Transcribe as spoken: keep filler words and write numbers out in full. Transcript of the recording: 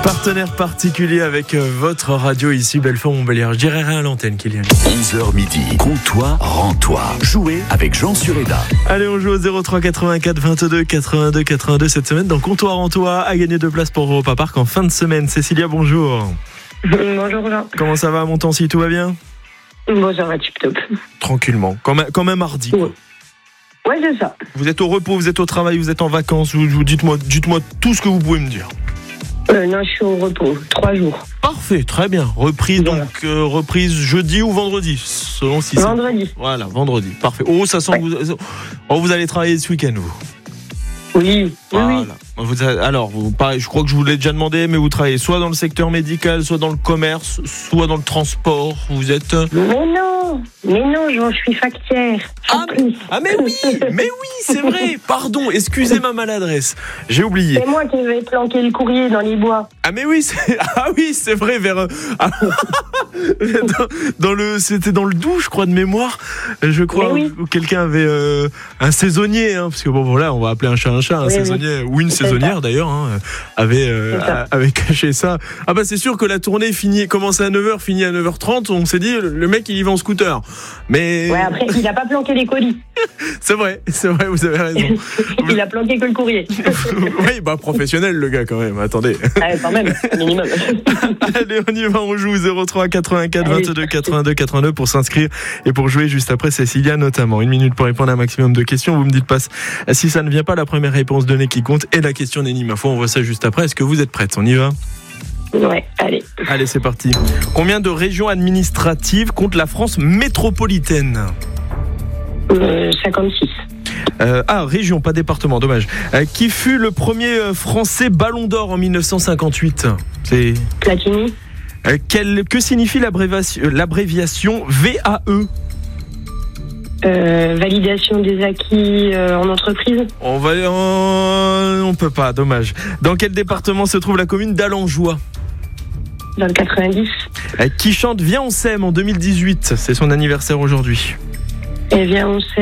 Partenaire particulier avec votre radio ici, Belfort-Montbéliard. Je dirais rien à l'antenne, Kylian. onze heures midi, comptoir, rends-toi. Jouez avec Jean Sureda. Allez, on joue au zéro trois quatre-vingt-quatre vingt-deux quatre-vingt-deux quatre-vingt-deux cette semaine dans Comptoir en toi, à gagner deux places pour Europa Park en fin de semaine. Cécilia, bonjour. Bonjour Jean. Comment ça va à Montancy, tout va bien? Bon, ça va tip top. Tranquillement, quand même, quand même mardi. Quoi. Ouais, c'est ça. Vous êtes au repos, vous êtes au travail, vous êtes en vacances, vous, vous dites-moi, dites-moi tout ce que vous pouvez me dire. Euh, non, je suis au repos, trois jours. Parfait, très bien. Reprise Voilà. donc euh, reprise jeudi ou vendredi, selon si c'est... Vendredi. Voilà, vendredi. Parfait. Oh, ça sent Ouais. que vous... oh, vous allez travailler ce week-end, vous. Oui, oui, Voilà. oui. Vous avez- alors, vous, pareil, je crois que je vous l'ai déjà demandé, mais vous travaillez soit dans le secteur médical, soit dans le commerce, soit dans le transport. Vous êtes. euh, Mais non, mais non, Jean, je suis factière. En Ah, plus. ah, mais oui, mais oui, c'est vrai. Pardon, excusez ma maladresse. J'ai oublié. C'est moi qui vais planquer le courrier dans les bois. Ah mais oui, c'est... ah oui, c'est vrai vers euh, ah, dans, dans le c'était dans le Doubs, je crois de mémoire, je crois Mais oui. où, où quelqu'un avait euh, un saisonnier hein, parce que bon voilà, on va appeler un chat un chat, un Oui, saisonnier ou une C'est saisonnière ça. d'ailleurs hein, avait euh, C'est ça. a- avait caché ça. Ah bah c'est sûr que la tournée finit commence à neuf heures, finit à neuf heures trente, on s'est dit le, le mec il y va en scooter. Mais Ouais, après, il a pas planqué les colis. c'est vrai, c'est vrai, vous avez raison. Il a planqué que le courrier. Oui, bah professionnel le gars quand même, attendez. Ah, quand même, minimum. Allez, on y va, on joue zéro trois quatre-vingt-quatre Allez. vingt-deux quatre-vingt-deux quatre-vingt-deux pour s'inscrire et pour jouer juste après Cécilia notamment. Une minute pour répondre à un maximum de questions. Vous me dites pas si ça ne vient pas, la première réponse donnée qui compte et la question n'est ni ma foi. On voit ça juste après. Est-ce que vous êtes prête? On y va? Ouais, allez. Allez, c'est parti. Combien de régions administratives compte la France métropolitaine? Euh, cinquante-six. Euh, ah, région, pas département, dommage. Euh, qui fut le premier euh, Français Ballon d'Or en mille neuf cent cinquante-huit? C'est... Platini. Euh, quel- que signifie l'abréviation, l'abréviation V A E? Euh, validation des acquis euh, en entreprise. On va, euh, on peut pas, dommage. Dans quel département se trouve la commune d'Alenjoie? Dans le quatre-vingt-dix. Euh, Qui chante Viens on s'aime en deux mille dix-huit? C'est son anniversaire aujourd'hui. Et bien, on sait.